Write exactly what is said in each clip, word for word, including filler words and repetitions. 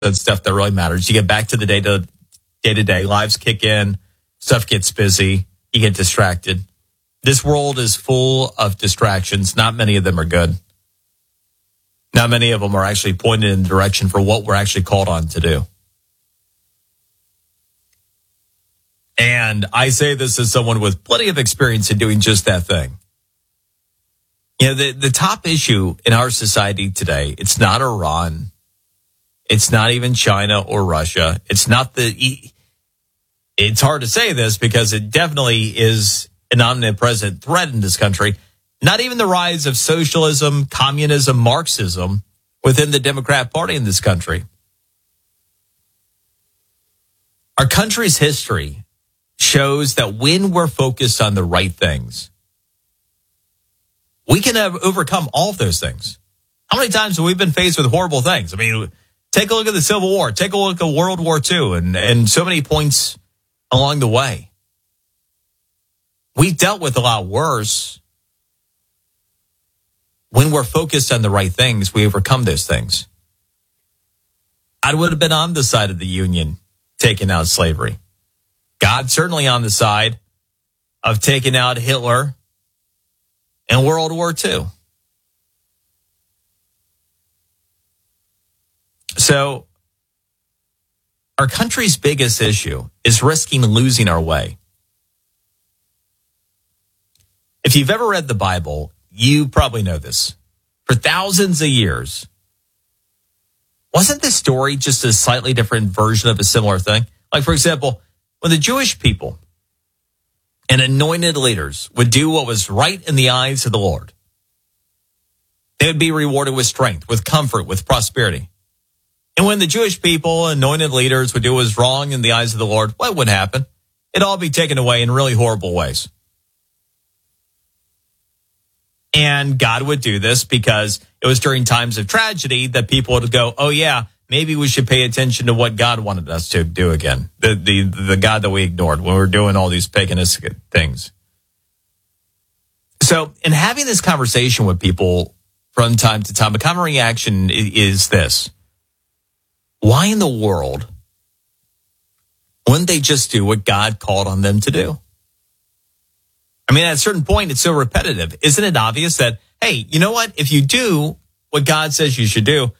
the stuff that really matters. You get back to the day to day to day. Lives kick in. Stuff gets busy. You get distracted. This world is full of distractions. Not many of them are good. Not many of them are actually pointed in the direction for what we're actually called on to do. And I say this as someone with plenty of experience in doing just that thing. You know, the, the top issue in our society today, it's not Iran. It's not even China or Russia. It's not the, it's hard to say this because it definitely is an omnipresent threat in this country. Not even the rise of socialism, communism, Marxism within the Democrat Party in this country. Our country's history shows that when we're focused on the right things, we can have overcome all of those things. How many times have we been faced with horrible things? I mean, take a look at the Civil War. Take a look at World War Two and, and so many points along the way. We dealt with a lot worse. When we're focused on the right things, we overcome those things. I would have been on the side of the Union taking out slavery. God certainly on the side of taking out Hitler in World War Two. So our country's biggest issue is risking losing our way. If you've ever read the Bible, you probably know this. For thousands of years, wasn't this story just a slightly different version of a similar thing? Like, for example, when the Jewish people and anointed leaders would do what was right in the eyes of the Lord, they would be rewarded with strength, with comfort, with prosperity. And when the Jewish people, anointed leaders, would do what was wrong in the eyes of the Lord, what would happen? It'd all be taken away in really horrible ways. And God would do this because it was during times of tragedy that people would go, oh yeah, maybe we should pay attention to what God wanted us to do again. The, the, the God that we ignored when we were doing all these paganistic things. So in having this conversation with people from time to time, a common reaction is this. Why in the world wouldn't they just do what God called on them to do? I mean, at a certain point, it's so repetitive. Isn't it obvious that, hey, you know what? If you do what God says you should do,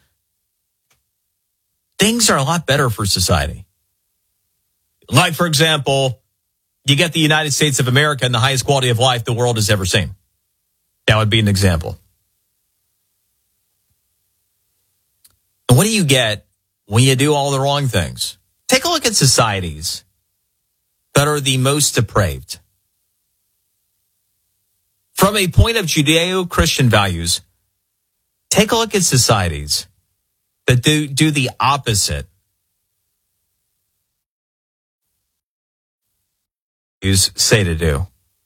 things are a lot better for society. Like, for example, you get the United States of America and the highest quality of life the world has ever seen. That would be an example. And what do you get when you do all the wrong things? Take a look at societies that are the most depraved. From a point of Judeo-Christian values, take a look at societies that do, do the opposite. Say to do.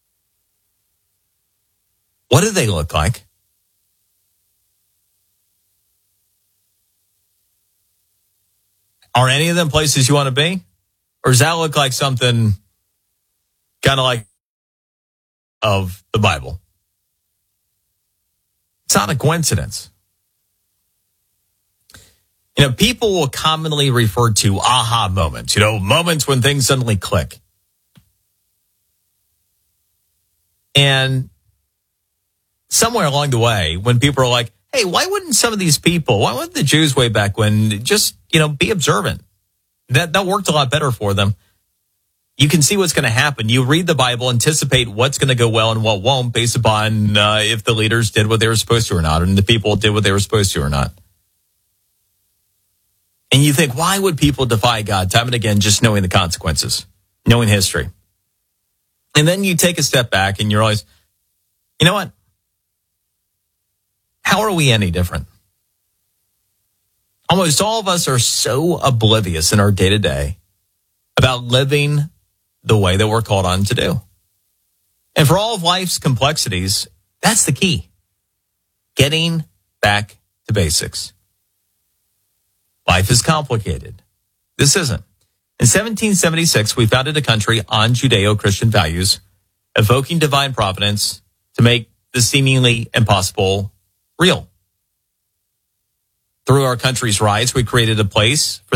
What do they look like? Are any of them places you want to be? Or does that look like something kind of like of the Bible? It's not a coincidence. You know, people will commonly refer to aha moments, you know, moments when things suddenly click. And somewhere along the way, when people are like, hey, why wouldn't some of these people, why wouldn't the Jews way back when just, you know, be observant? That, that worked a lot better for them. You can see what's going to happen. You read the Bible, anticipate what's going to go well and what won't based upon uh, if the leaders did what they were supposed to or not, and the people did what they were supposed to or not. And you think, why would people defy God time and again just knowing the consequences, knowing history? And then you take a step back and you realize, you know what? How are we any different? Almost all of us are so oblivious in our day-to-day about living the way that we're called on to do. And for all of life's complexities, that's the key. Getting back to basics. Life is complicated. This isn't. In seventeen seventy-six, we founded a country on Judeo-Christian values, evoking divine providence to make the seemingly impossible real. through our country's rise, we created a place for